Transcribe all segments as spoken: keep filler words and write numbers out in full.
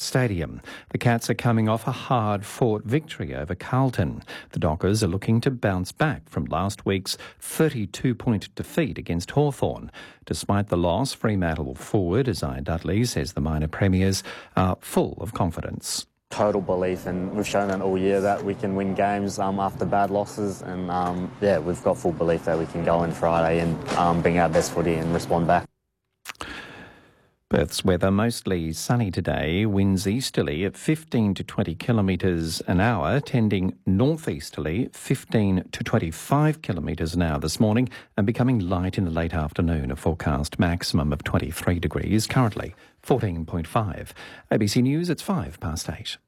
Stadium. The Cats are coming off a hard-fought victory over Carlton. The Dockers are looking to bounce back from last week's thirty-two point defeat against Hawthorn. Despite the loss, Fremantle forward Isaiah Dudley says the minor premiers are full of confidence. Total belief, and we've shown it all year that we can win games um, after bad losses, and um, yeah, we've got full belief that we can go in Friday and um, bring our best footy and respond back. Perth's weather mostly sunny today, winds easterly at fifteen to twenty kilometres an hour, tending northeasterly fifteen to twenty-five kilometres an hour this morning and becoming light in the late afternoon. A forecast maximum of twenty-three degrees, currently fourteen point five. A B C News, it's five past eight.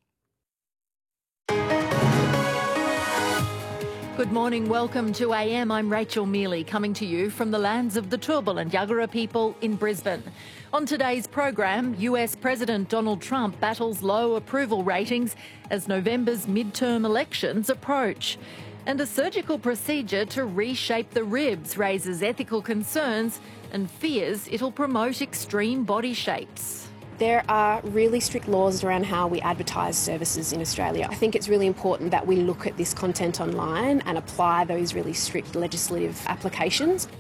Good morning, welcome to A M. I'm Rachel Mealy, coming to you from the lands of the Turrbal and Yagara people in Brisbane. On today's program, U S President Donald Trump battles low approval ratings as November's midterm elections approach. And a surgical procedure to reshape the ribs raises ethical concerns and fears it'll promote extreme body shapes. There are really strict laws around how we advertise services in Australia. I think it's really important that we look at this content online and apply those really strict legislative applications.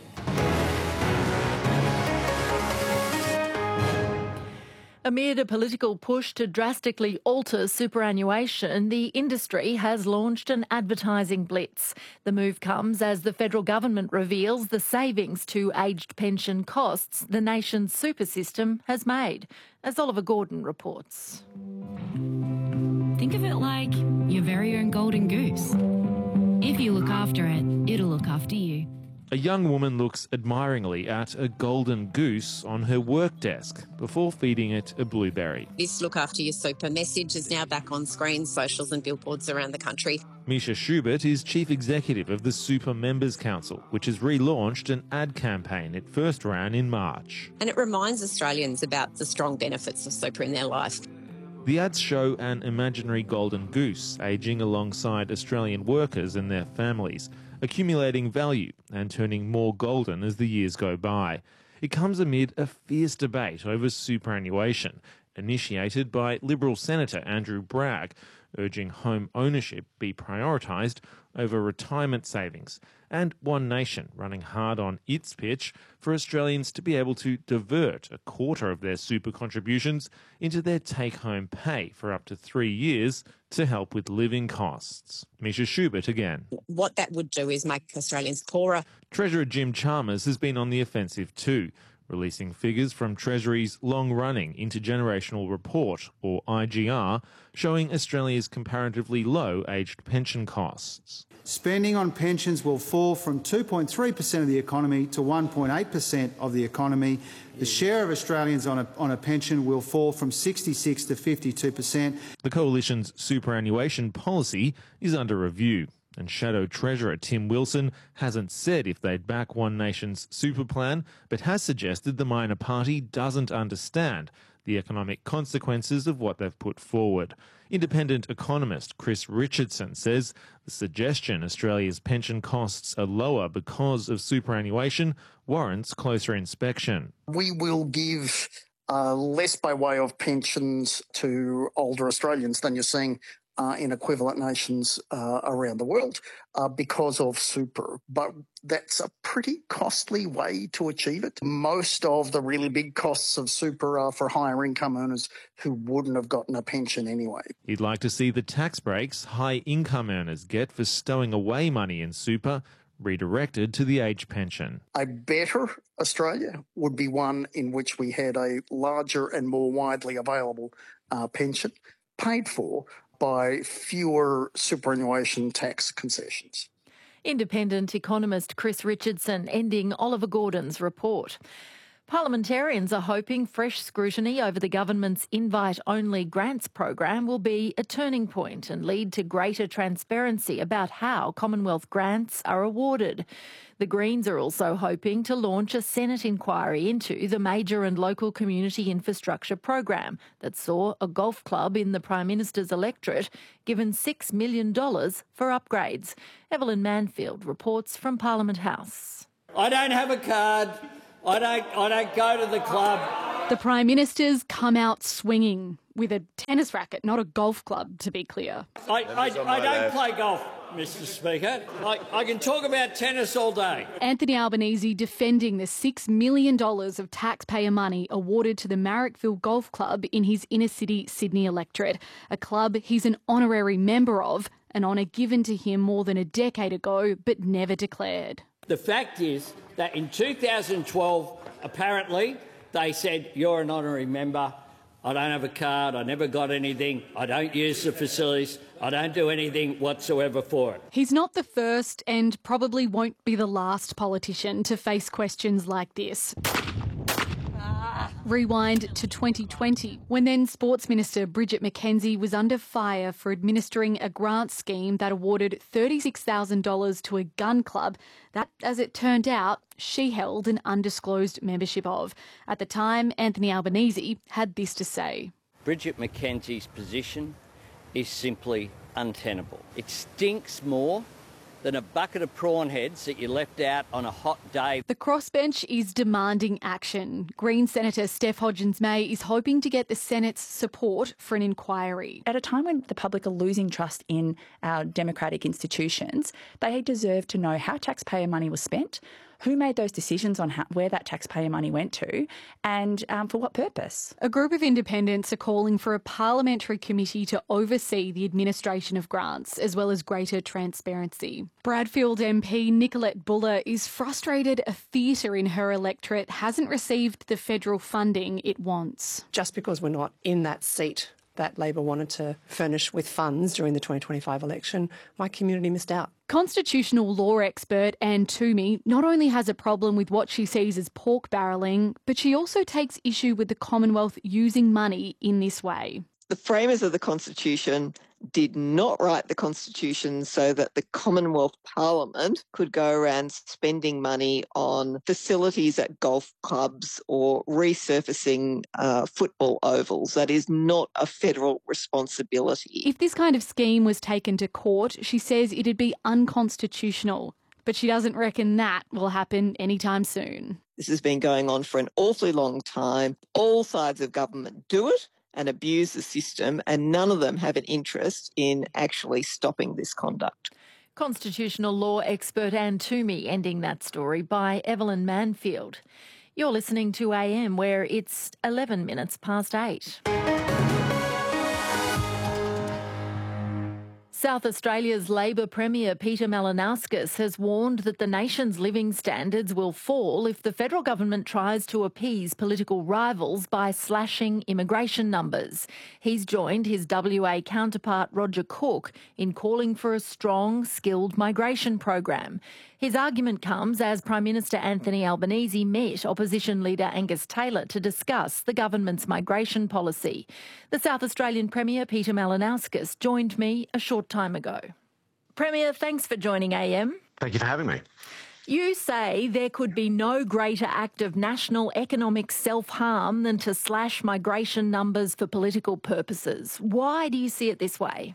Amid a political push to drastically alter superannuation, the industry has launched an advertising blitz. The move comes as the federal government reveals the savings to aged pension costs the nation's super system has made, as Oliver Gordon reports. Think of it like your very own golden goose. If you look after it, it'll look after you. A young woman looks admiringly at a golden goose on her work desk before feeding it a blueberry. This Look After Your Super message is now back on screens, socials and billboards around the country. Misha Schubert is Chief Executive of the Super Members Council, which has relaunched an ad campaign it first ran in March. And it reminds Australians about the strong benefits of super in their life. The ads show an imaginary golden goose ageing alongside Australian workers and their families, accumulating value and turning more golden as the years go by. It comes amid a fierce debate over superannuation, initiated by Liberal Senator Andrew Bragg, urging home ownership be prioritised over retirement savings, and One Nation running hard on its pitch for Australians to be able to divert a quarter of their super contributions into their take-home pay for up to three years to help with living costs. Misha Schubert again. What that would do is make Australians poorer. Treasurer Jim Chalmers has been on the offensive too, releasing figures from Treasury's long-running Intergenerational Report, or I G R, showing Australia's comparatively low aged pension costs. Spending on pensions will fall from two point three percent of the economy to one point eight percent of the economy. The share of Australians on a, on a pension will fall from sixty-six to fifty-two percent. The Coalition's superannuation policy is under review, and Shadow Treasurer Tim Wilson hasn't said if they'd back One Nation's super plan, but has suggested the minor party doesn't understand the economic consequences of what they've put forward. Independent economist Chris Richardson says the suggestion Australia's pension costs are lower because of superannuation warrants closer inspection. We will give uh, less by way of pensions to older Australians than you're seeing Uh, in equivalent nations uh, around the world uh, because of super. But that's a pretty costly way to achieve it. Most of the really big costs of super are for higher income earners who wouldn't have gotten a pension anyway. He'd like to see the tax breaks high income earners get for stowing away money in super redirected to the age pension. A better Australia would be one in which we had a larger and more widely available uh, pension paid for by fewer superannuation tax concessions. Independent economist Chris Richardson ending Oliver Gordon's report. Parliamentarians are hoping fresh scrutiny over the government's invite-only grants program will be a turning point and lead to greater transparency about how Commonwealth grants are awarded. The Greens are also hoping to launch a Senate inquiry into the major and local community infrastructure program that saw a golf club in the Prime Minister's electorate given six million dollars for upgrades. Evelyn Manfield reports from Parliament House. I don't have a card. I don't, I don't go to the club. The Prime Minister's come out swinging with a tennis racket, not a golf club, to be clear. I, I, I don't play golf, Mister Speaker. I, I can talk about tennis all day. Anthony Albanese defending the six million dollars of taxpayer money awarded to the Marrickville Golf Club in his inner-city Sydney electorate, a club he's an honorary member of, an honour given to him more than a decade ago but never declared. The fact is that in two thousand twelve, apparently, they said, you're an honorary member. I don't have a card, I never got anything, I don't use the facilities, I don't do anything whatsoever for it. He's not the first and probably won't be the last politician to face questions like this. Rewind to twenty twenty, when then Sports Minister Bridget McKenzie was under fire for administering a grant scheme that awarded thirty-six thousand dollars to a gun club that, as it turned out, she held an undisclosed membership of. At the time, Anthony Albanese had this to say. Bridget McKenzie's position is simply untenable. It stinks more than a bucket of prawn heads that you left out on a hot day. The crossbench is demanding action. Green Senator Steph Hodgins-May is hoping to get the Senate's support for an inquiry. At a time when the public are losing trust in our democratic institutions, they deserve to know how taxpayer money was spent, who made those decisions on how, where that taxpayer money went to, and um, for what purpose. A group of independents are calling for a parliamentary committee to oversee the administration of grants, as well as greater transparency. Bradfield M P Nicolette Buller is frustrated a theatre in her electorate hasn't received the federal funding it wants. Just because we're not in that seat that Labor wanted to furnish with funds during the twenty twenty-five election, my community missed out. Constitutional law expert Anne Toomey not only has a problem with what she sees as pork barrelling, but she also takes issue with the Commonwealth using money in this way. The framers of the Constitution did not write the Constitution so that the Commonwealth Parliament could go around spending money on facilities at golf clubs or resurfacing uh, football ovals. That is not a federal responsibility. If this kind of scheme was taken to court, she says it'd be unconstitutional. But she doesn't reckon that will happen anytime soon. This has been going on for an awfully long time. All sides of government do it and abuse the system, and none of them have an interest in actually stopping this conduct. Constitutional law expert Anne Toomey ending that story by Evelyn Manfield. You're listening to A M, where it's eleven minutes past eight. South Australia's Labor Premier Peter Malinauskas has warned that the nation's living standards will fall if the federal government tries to appease political rivals by slashing immigration numbers. He's joined his W A counterpart Roger Cook in calling for a strong, skilled migration program. His argument comes as Prime Minister Anthony Albanese met opposition leader Angus Taylor to discuss the government's migration policy. The South Australian Premier Peter Malinauskas joined me a short time ago. Premier, thanks for joining A M. Thank you for having me. You say there could be no greater act of national economic self-harm than to slash migration numbers for political purposes. Why do you see it this way?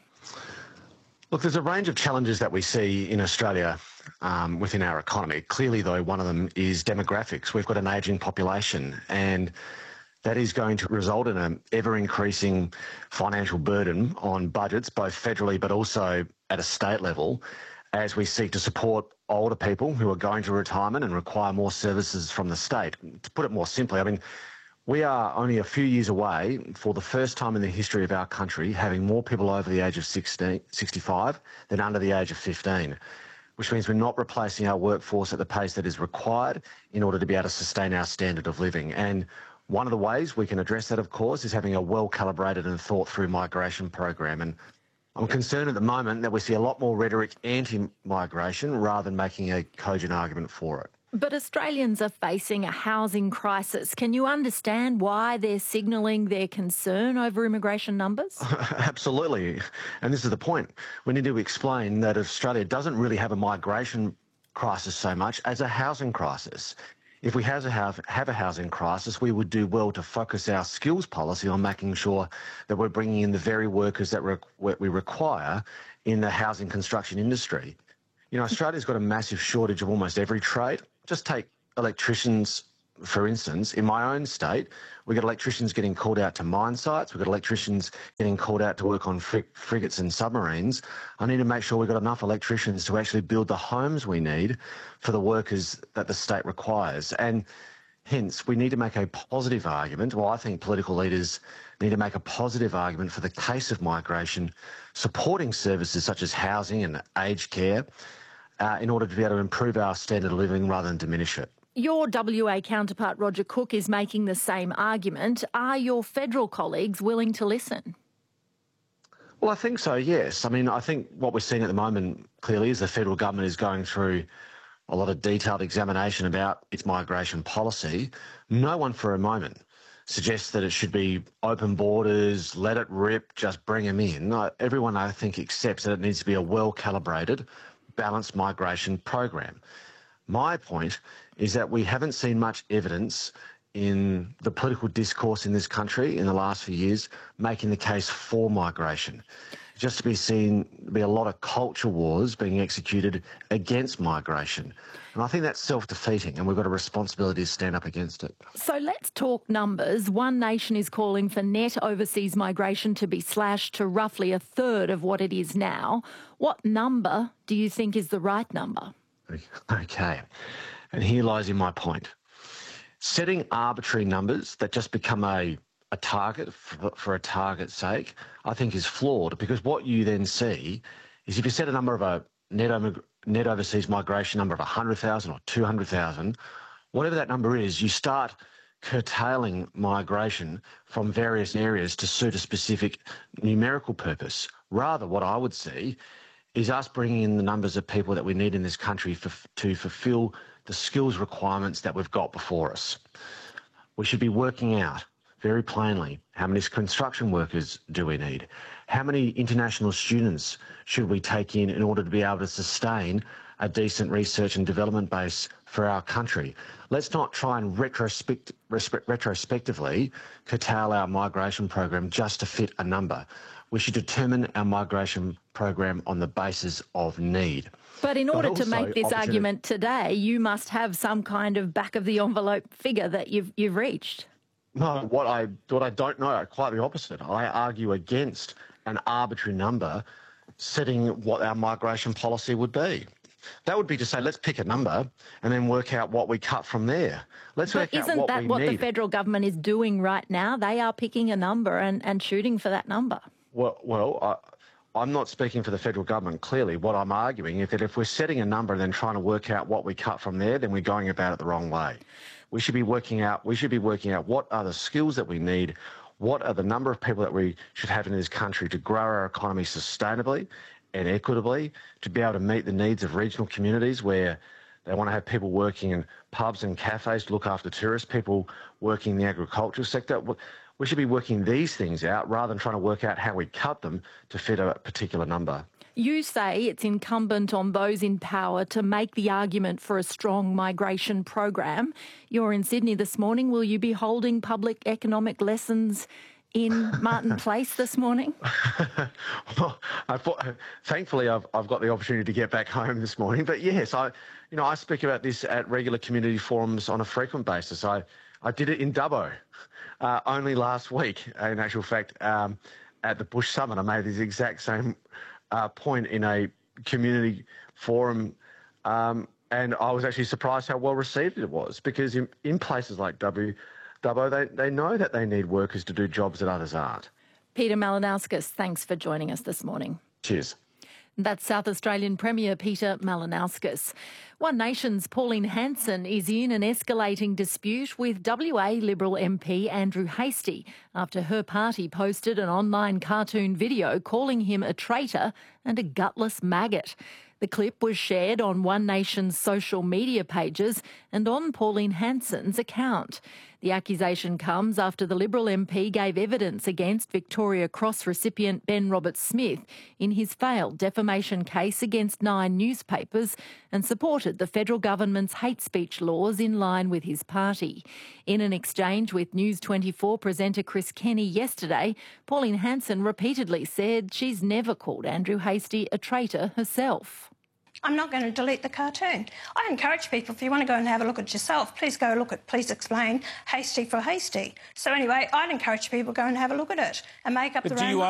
Look, there's a range of challenges that we see in Australia um, within our economy. Clearly, though, one of them is demographics. We've got an ageing population, and that is going to result in an ever-increasing financial burden on budgets, both federally but also at a state level, as we seek to support older people who are going to retirement and require more services from the state. To put it more simply, I mean, we are only a few years away, for the first time in the history of our country, having more people over the age of sixty, sixty-five than under the age of fifteen, which means we're not replacing our workforce at the pace that is required in order to be able to sustain our standard of living. And one of the ways we can address that, of course, is having a well-calibrated and thought-through migration program. And I'm concerned at the moment that we see a lot more rhetoric anti-migration rather than making a cogent argument for it. But Australians are facing a housing crisis. Can you understand why they're signalling their concern over immigration numbers? Absolutely. And this is the point. We need to explain that Australia doesn't really have a migration crisis so much as a housing crisis. If we have a, have a housing crisis, we would do well to focus our skills policy on making sure that we're bringing in the very workers that re- we require in the housing construction industry. You know, Australia's got a massive shortage of almost every trade. Just take electricians, for instance, in my own state, we've got electricians getting called out to mine sites, we've got electricians getting called out to work on frig- frigates and submarines. I need to make sure we've got enough electricians to actually build the homes we need for the workers that the state requires. And hence, we need to make a positive argument. Well, I think political leaders need to make a positive argument for the case of migration, supporting services such as housing and aged care uh, in order to be able to improve our standard of living rather than diminish it. Your W A counterpart, Roger Cook, is making the same argument. Are your federal colleagues willing to listen? Well, I think so, yes. I mean, I think what we're seeing at the moment, clearly, is the federal government is going through a lot of detailed examination about its migration policy. No one for a moment suggests that it should be open borders, let it rip, just bring them in. Everyone, I think, accepts that it needs to be a well-calibrated, balanced migration program. My point is that we haven't seen much evidence in the political discourse in this country in the last few years making the case for migration. Just to be seen, be a lot of culture wars being executed against migration. And I think that's self-defeating, and we've got a responsibility to stand up against it. So let's talk numbers. One Nation is calling for net overseas migration to be slashed to roughly a third of what it is now. What number do you think is the right number? Okay, and here lies in my point. Setting arbitrary numbers that just become a, a target for, for a target's sake, I think is flawed, because what you then see is if you set a number of a net, net overseas migration number of one hundred thousand or two hundred thousand, whatever that number is, you start curtailing migration from various areas to suit a specific numerical purpose. Rather, what I would see is us bringing in the numbers of people that we need in this country for, to fulfil the skills requirements that we've got before us. We should be working out very plainly how many construction workers do we need? How many international students should we take in in order to be able to sustain a decent research and development base for our country? Let's not try and retrospect, retrospectively curtail our migration program just to fit a number. We should determine our migration program on the basis of need. But in order to make this argument today, you must have some kind of back-of-the-envelope figure that you've you've reached. No, what I what I don't know, quite the opposite. I argue against an arbitrary number setting what our migration policy would be. That would be to say, let's pick a number and then work out what we cut from there. Let's but work out isn't what that we what need. the federal government is doing right now? They are picking a number and, and shooting for that number. Well, well I, I'm not speaking for the federal government, clearly. What I'm arguing is that if we're setting a number and then trying to work out what we cut from there, then we're going about it the wrong way. We should be working out, we should be working out what are the skills that we need, what are the number of people that we should have in this country to grow our economy sustainably and equitably, to be able to meet the needs of regional communities where they want to have people working in pubs and cafes to look after tourists, people working in the agricultural sector. We should be working these things out rather than trying to work out how we cut them to fit a particular number. You say it's incumbent on those in power to make the argument for a strong migration program. You're in Sydney this morning. Will you be holding public economic lessons in Martin Place this morning? Well, I thought, thankfully, I've, I've got the opportunity to get back home this morning. But yes, I, you know, I speak about this at regular community forums on a frequent basis. I, I did it in Dubbo uh, only last week. In actual fact, um, at the Bush Summit, I made this exact same uh, point in a community forum, um, and I was actually surprised how well received it was, because in, in places like W. Dubbo, they, they know that they need workers to do jobs that others aren't. Peter Malinauskas, thanks for joining us this morning. Cheers. That's South Australian Premier Peter Malinauskas. One Nation's Pauline Hanson is in an escalating dispute with W A Liberal M P Andrew Hastie after her party posted an online cartoon video calling him a traitor and a gutless maggot. The clip was shared on One Nation's social media pages and on Pauline Hanson's account. The accusation comes after the Liberal M P gave evidence against Victoria Cross recipient Ben Roberts-Smith in his failed defamation case against nine newspapers and supported the federal government's hate speech laws in line with his party. In an exchange with News twenty-four presenter Chris Kenny yesterday, Pauline Hanson repeatedly said she's never called Andrew Hastie a traitor herself. I'm not going to delete the cartoon. I encourage people, if you want to go and have a look at it yourself, please go look at Please Explain Hasty for Hasty. So anyway, I'd encourage people to go and have a look at it and make up but their do own you